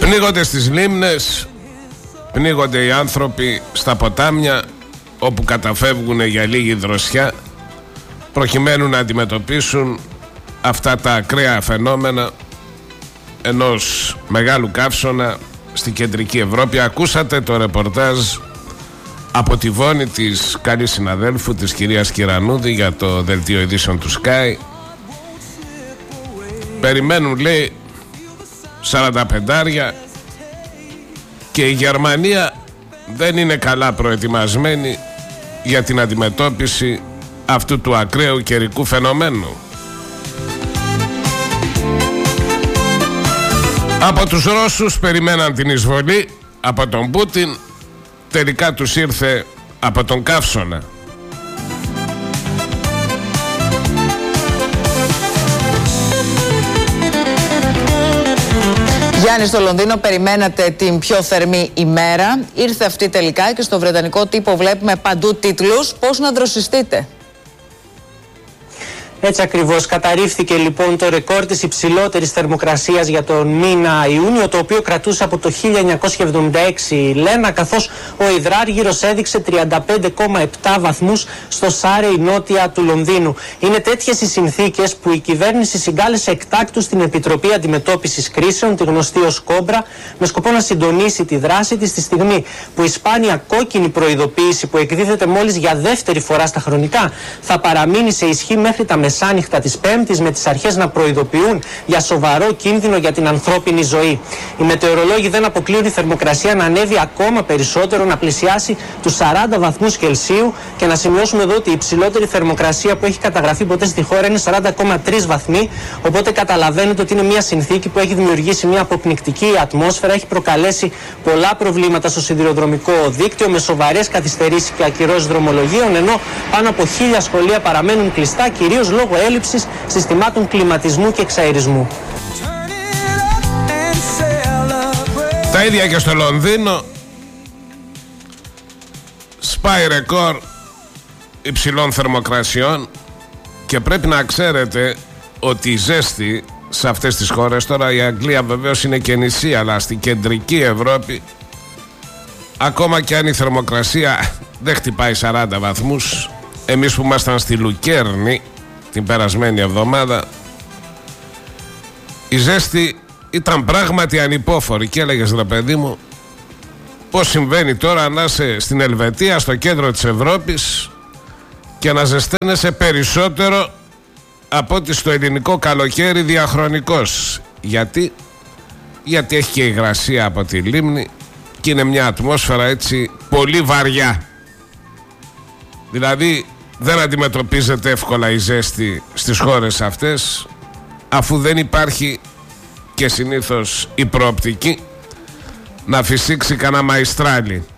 Πνίγονται στις λίμνες, πνίγονται οι άνθρωποι στα ποτάμια όπου καταφεύγουν για λίγη δροσιά προκειμένου να αντιμετωπίσουν αυτά τα ακραία φαινόμενα ενός μεγάλου καύσωνα στην κεντρική Ευρώπη. Ακούσατε το ρεπορτάζ από τη Βόνη της καλής συναδέλφου της κυρίας Κυρανούδη για το δελτίο ειδήσεων του Sky. Περιμένουν, λέει, 45 και η Γερμανία δεν είναι καλά προετοιμασμένη για την αντιμετώπιση αυτού του ακραίου καιρικού φαινομένου. Από τους Ρώσους περιμέναν την εισβολή, από τον Πούτιν τελικά τους ήρθε από τον καύσωνα. Γιάννη, στο Λονδίνο περιμένατε την πιο θερμή ημέρα. Ήρθε αυτή τελικά και στο βρετανικό τύπο βλέπουμε παντού τίτλους. Πώς να δροσιστείτε? Έτσι ακριβώς καταρρίφθηκε λοιπόν το ρεκόρ της υψηλότερης θερμοκρασίας για τον μήνα Ιούνιο, το οποίο κρατούσε από το 1976, Λένα, καθώς ο υδράργυρος έδειξε 35,7 βαθμούς στο Σάρεϊ νότια του Λονδίνου. Είναι τέτοιες οι συνθήκες που η κυβέρνηση συγκάλεσε εκτάκτους την Επιτροπή Αντιμετώπισης Κρίσεων, τη γνωστή ως Κόμπρα, με σκοπό να συντονίσει τη δράση της στη στιγμή που η σπάνια κόκκινη προειδοποίηση που εκδίδεται μόλις για δεύτερη φορά στα χρονικά θα παραμείνει σε ισχύ μέχρι τα μεσάνυχτα της Πέμπτης, με τις αρχές να προειδοποιούν για σοβαρό κίνδυνο για την ανθρώπινη ζωή. Οι μετεωρολόγοι δεν αποκλείουν η θερμοκρασία να ανέβει ακόμα περισσότερο, να πλησιάσει τους 40 βαθμούς Κελσίου, και να σημειώσουμε εδώ ότι η υψηλότερη θερμοκρασία που έχει καταγραφεί ποτέ στη χώρα είναι 40,3 βαθμοί. Οπότε καταλαβαίνετε ότι είναι μια συνθήκη που έχει δημιουργήσει μια αποπνικτική ατμόσφαιρα, έχει προκαλέσει πολλά προβλήματα στο σιδηροδρομικό δίκτυο, με σοβαρές καθυστερήσεις και ακυρώσεις δρομολογίων, ενώ πάνω από 1.000 σχολεία παραμένουν κλειστά, κυρίως λόγω έλλειψης συστημάτων κλιματισμού και εξαερισμού. Τα ίδια και στο Λονδίνο. Σπάει ρεκόρ υψηλών θερμοκρασιών και πρέπει να ξέρετε ότι η ζέστη σε αυτές τις χώρες, τώρα η Αγγλία βεβαίως είναι και νησί, αλλά στην κεντρική Ευρώπη, ακόμα και αν η θερμοκρασία δεν χτυπάει 40 βαθμούς, εμείς που ήμασταν στη Λουκέρνη την περασμένη εβδομάδα, η ζέστη ήταν πράγματι ανυπόφορη και έλεγες, ρε παιδί μου, πώς συμβαίνει τώρα να είσαι στην Ελβετία, στο κέντρο της Ευρώπης, και να ζεσταίνεσαι περισσότερο από ότι στο ελληνικό καλοκαίρι διαχρονικώς. Γιατί έχει και υγρασία από τη λίμνη και είναι μια ατμόσφαιρα έτσι πολύ βαριά. Δηλαδή δεν αντιμετωπίζεται εύκολα η ζέστη στις χώρες αυτές, αφού δεν υπάρχει και συνήθως η προοπτική να φυσήξει κανένα μαϊστράλι.